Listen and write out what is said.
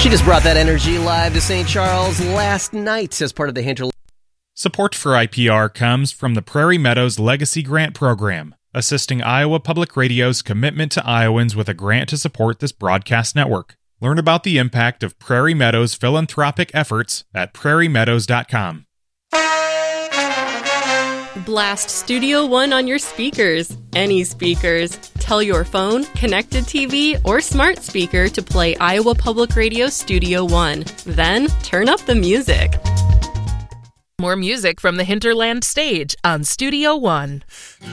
She just brought that energy live to St. Charles last night as part of the Hinterland. Support for IPR comes from the Prairie Meadows Legacy Grant Program, assisting Iowa Public Radio's commitment to Iowans with a grant to support this broadcast network. Learn about the impact of Prairie Meadows' philanthropic efforts at prairiemeadows.com. Blast Studio One on your speakers. Any speakers. Tell your phone, connected TV, or smart speaker to play Iowa Public Radio Studio One. Then turn up the music. More music from the Hinterland stage on Studio One.